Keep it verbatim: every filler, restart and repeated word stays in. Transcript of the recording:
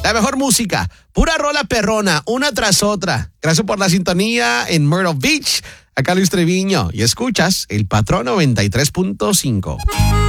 La mejor música, pura rola perrona, una tras otra. Gracias por la sintonía en Myrtle Beach. Acá Luis Treviño y escuchas El Patrón noventa y tres punto cinco.